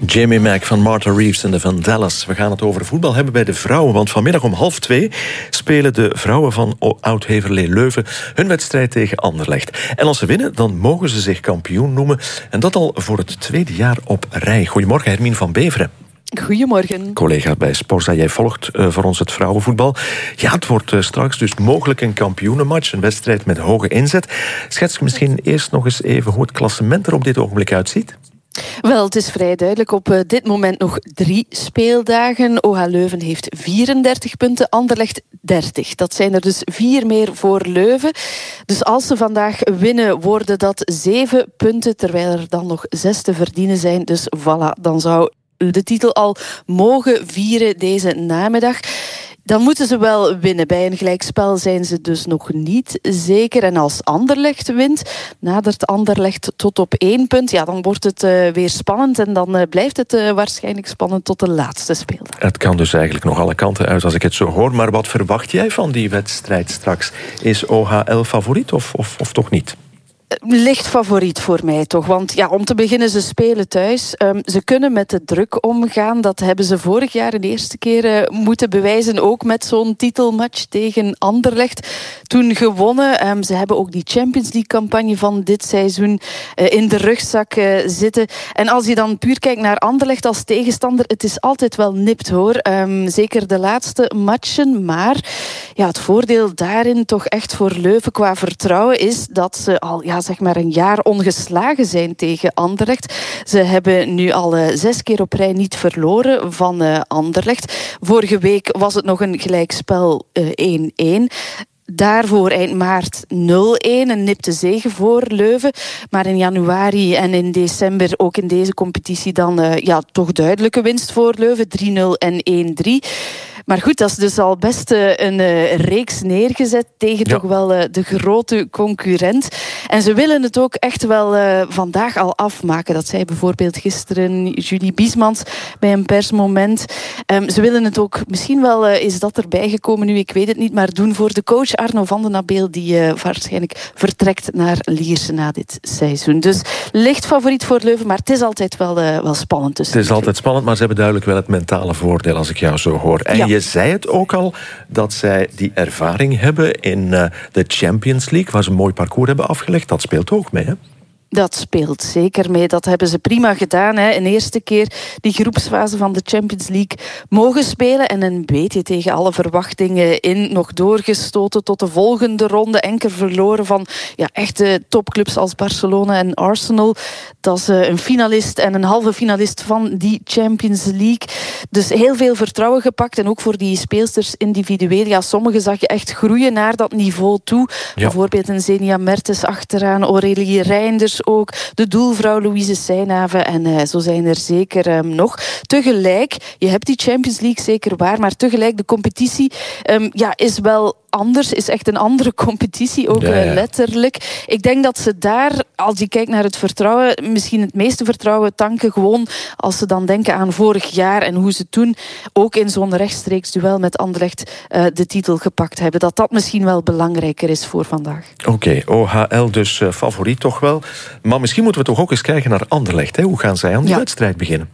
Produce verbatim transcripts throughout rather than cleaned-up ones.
Jamie Mack van Martha Reeves en de Vandellas. We gaan het over voetbal hebben bij de vrouwen, want vanmiddag om half twee spelen de vrouwen van Oud-Heverlee Leuven hun wedstrijd tegen Anderlecht. En als ze winnen, dan mogen ze zich kampioen noemen. En dat al voor het tweede jaar op rij. Goedemorgen, Hermine van Beveren. Goedemorgen. Collega bij Sporza, jij volgt uh, voor ons het vrouwenvoetbal. Ja, het wordt uh, straks dus mogelijk een kampioenenmatch, een wedstrijd met hoge inzet. Schets je misschien eerst nog eens even hoe het klassement er op dit ogenblik uitziet? Wel, het is vrij duidelijk. Op uh, dit moment nog drie speeldagen. O H Leuven heeft vierendertig punten, Anderlecht dertig. Dat zijn er dus vier meer voor Leuven. Dus als ze vandaag winnen, worden dat zeven punten, terwijl er dan nog zes te verdienen zijn. Dus voilà, dan zou de titel al mogen vieren deze namiddag. Dan moeten ze wel winnen. Bij een gelijkspel zijn ze dus nog niet zeker. En als Anderlecht wint, nadert Anderlecht tot op één punt. Ja, dan wordt het uh, weer spannend. En dan uh, blijft het uh, waarschijnlijk spannend tot de laatste speeldag. Het kan dus eigenlijk nog alle kanten uit als ik het zo hoor. Maar wat verwacht jij van die wedstrijd straks? Is O H L favoriet of, of, of toch niet? Licht favoriet voor mij toch. Want ja, om te beginnen, ze spelen thuis. Um, ze kunnen met de druk omgaan. Dat hebben ze vorig jaar de eerste keer uh, moeten bewijzen. Ook met zo'n titelmatch tegen Anderlecht. Toen gewonnen. Um, ze hebben ook die Champions League-campagne van dit seizoen uh, in de rugzak uh, zitten. En als je dan puur kijkt naar Anderlecht als tegenstander, het is altijd wel nipt hoor. Um, zeker de laatste matchen. Maar ja, het voordeel daarin toch echt voor Leuven qua vertrouwen is dat ze al ja, zeg maar een jaar ongeslagen zijn tegen Anderlecht. Ze hebben nu al uh, zes keer op rij niet verloren van uh, Anderlecht. Vorige week was het nog een gelijkspel uh, één-één. Daarvoor eind maart nul-één, een nipte zege voor Leuven. Maar in januari en in december, ook in deze competitie, dan uh, ja, toch duidelijke winst voor Leuven. drie-nul en één-drie. Maar goed, dat is dus al best een uh, reeks neergezet tegen ja. toch wel uh, de grote concurrent. En ze willen het ook echt wel uh, vandaag al afmaken. Dat zei bijvoorbeeld gisteren Julie Biesmans bij een persmoment. Um, ze willen het ook, misschien wel uh, is dat erbij gekomen nu, ik weet het niet, maar doen voor de coach Arno van den Abeel, die uh, waarschijnlijk vertrekt naar Lierse na dit seizoen. Dus licht favoriet voor Leuven, maar het is altijd wel, uh, wel spannend. Het is altijd spannend, maar ze hebben duidelijk wel het mentale voordeel, als ik jou zo hoor. En ja. Je zei het ook al, dat zij die ervaring hebben in uh, de Champions League, waar ze een mooi parcours hebben afgelegd. Dat speelt ook mee, hè? Dat speelt zeker mee. Dat hebben ze prima gedaan. Hè. Een eerste keer die groepsfase van de Champions League mogen spelen. En een beetje tegen alle verwachtingen in nog doorgestoten tot de volgende ronde. Enkel verloren van ja, echte topclubs als Barcelona en Arsenal. Dat is een finalist en een halve finalist van die Champions League. Dus heel veel vertrouwen gepakt. En ook voor die speelsters individueel. Ja, sommigen zag je echt groeien naar dat niveau toe. Ja. Bijvoorbeeld een Zenia Mertens achteraan, Aurélie Reinders ook, de doelvrouw Louise Seijnhaven en uh, zo zijn er zeker um, nog. Tegelijk, je hebt die Champions League zeker waar, maar tegelijk de competitie um, ja, is wel anders, is echt een andere competitie, ook ja, ja. letterlijk. Ik denk dat ze daar, als je kijkt naar het vertrouwen, misschien het meeste vertrouwen tanken gewoon als ze dan denken aan vorig jaar en hoe ze toen ook in zo'n rechtstreeks duel met Anderlecht uh, de titel gepakt hebben. Dat dat misschien wel belangrijker is voor vandaag. Oké, okay, O H L dus uh, favoriet toch wel. Maar misschien moeten we toch ook eens kijken naar Anderlecht. Hè? Hoe gaan zij aan die ja. wedstrijd beginnen?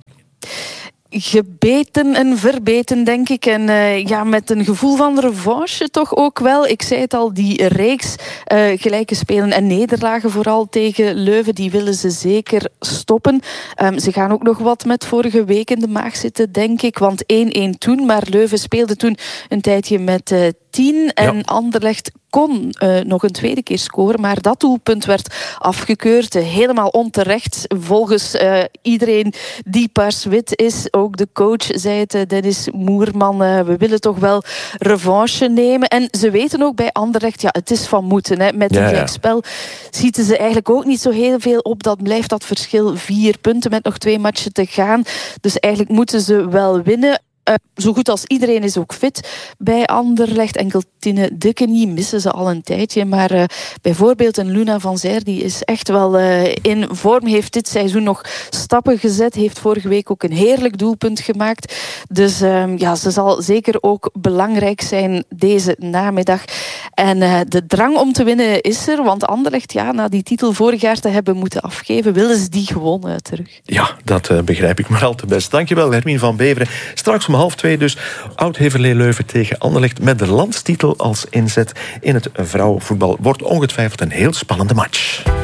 Gebeten en verbeten, denk ik. En uh, ja, met een gevoel van revanche toch ook wel. Ik zei het al, die reeks uh, gelijke spelen en nederlagen vooral tegen Leuven, die willen ze zeker stoppen. Um, ze gaan ook nog wat met vorige week in de maag zitten, denk ik. Want één-één toen, maar Leuven speelde toen een tijdje met uh, tien. En ja. Anderlecht kon uh, nog een tweede keer scoren, maar dat doelpunt werd afgekeurd. Uh, helemaal onterecht. Volgens uh, iedereen die paars-wit is, ook de coach zei het, uh, Dennis Moerman, uh, we willen toch wel revanche nemen. En ze weten ook bij Anderlecht, ja, het is van moeten. Hè. Met een ja, ja. gelijkspel schieten ze eigenlijk ook niet zo heel veel op. Dat blijft dat verschil vier punten met nog twee matchen te gaan. Dus eigenlijk moeten ze wel winnen. Uh, zo goed als iedereen is ook fit bij Anderlecht. Enkel Tine Dikkenie missen ze al een tijdje. Maar uh, bijvoorbeeld een Luna van Zijr, die is echt wel uh, in vorm. Heeft dit seizoen nog stappen gezet. Heeft vorige week ook een heerlijk doelpunt gemaakt. Dus uh, ja, ze zal zeker ook belangrijk zijn deze namiddag. En uh, de drang om te winnen is er. Want Anderlecht, ja, na die titel vorig jaar te hebben moeten afgeven, willen ze die gewoon uh, terug. Ja, dat uh, begrijp ik maar al te best. Dankjewel, Hermine van Beveren. Straks om half twee dus Oud-Heverlee Leuven tegen Anderlecht met de landstitel als inzet in het vrouwenvoetbal. Wordt ongetwijfeld een heel spannende match.